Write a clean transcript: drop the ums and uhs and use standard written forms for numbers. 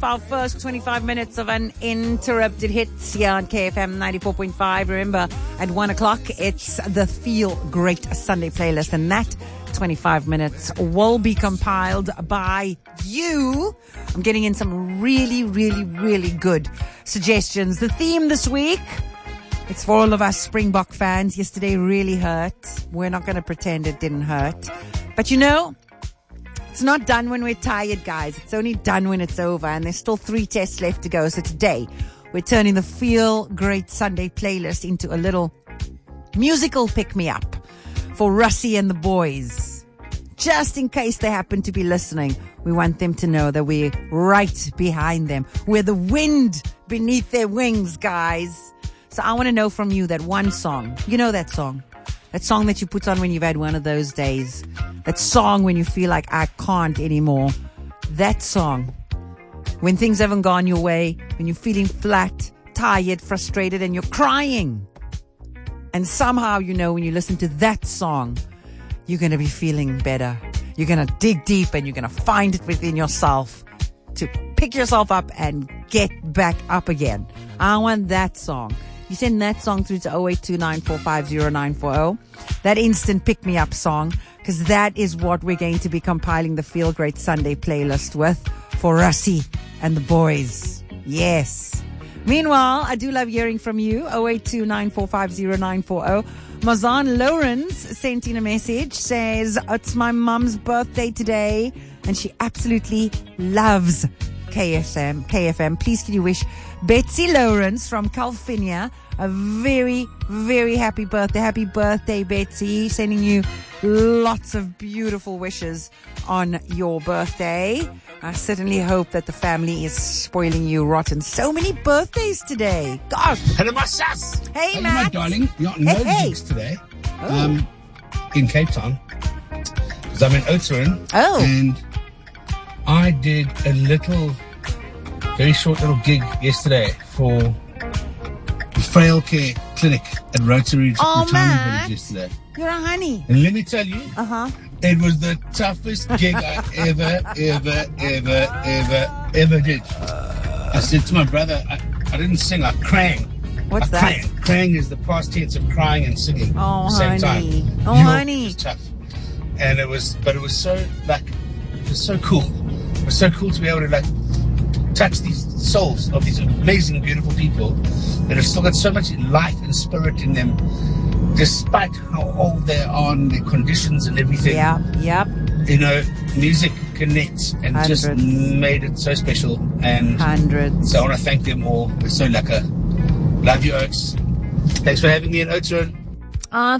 for our first 25 minutes of uninterrupted hits here on KFM 94.5. Remember, at 1 o'clock, it's the Feel Great Sunday playlist, and that 25 minutes will be compiled by you. I'm getting in some really, really, really good suggestions. The theme this week, it's for all of us Springbok fans. Yesterday really hurt. We're not going to pretend it didn't hurt. But you know, it's not done when we're tired, guys. It's only done when it's over. And there's still 3 tests left to go. So today, we're turning the Feel Great Sunday playlist into a little musical pick-me-up for Russie and the boys. Just in case they happen to be listening, we want them to know that we're right behind them. We're the wind beneath their wings, guys. So I want to know from you that one song. You know that song. That song that you put on when you've had one of those days. That song when you feel like I can't anymore. That song. When things haven't gone your way. When you're feeling flat, tired, frustrated, and you're crying. And somehow, you know, when you listen to that song, you're going to be feeling better. You're going to dig deep and you're going to find it within yourself to pick yourself up and get back up again. I want that song. You send that song through to 0829450940. That instant pick-me-up song, because that is what we're going to be compiling the Feel Great Sunday playlist with for Russie and the boys. Yes. Meanwhile, I do love hearing from you. 0829450940. Mazan Lawrence sent in a message, says, it's my mum's birthday today, and she absolutely loves KFM. Please can you wish Betsy Lawrence from California a very, very happy birthday. Happy birthday, Betsy. Sending you lots of beautiful wishes on your birthday. I certainly hope that the family is spoiling you rotten. So many birthdays today. Gosh. Hello, my sass. Hey, Matt. Matt. My darling. You're no jigs today. In Cape Town. Because I'm in Oudtshoorn. Oh. And I did a very short little gig yesterday for the Frail Care Clinic at Rotary Retirement Village yesterday. You're a honey. And let me tell you, It was the toughest gig I ever did. I said to my brother, I didn't sing, I krang. What's that? Krang. Krang is the past tense of crying and singing Oh, at the same honey. time. Oh, It honey. was tough. And it was so cool. It was so cool to be able to touch these souls of these amazing, beautiful people that have still got so much life and spirit in them, despite how old they are and their conditions and everything. Yeah, yep. You know, music connects and just made it so special. And so I want to thank them all. We're so lucky. Love you, Oaks. Thanks for having me in Oudtshoorn.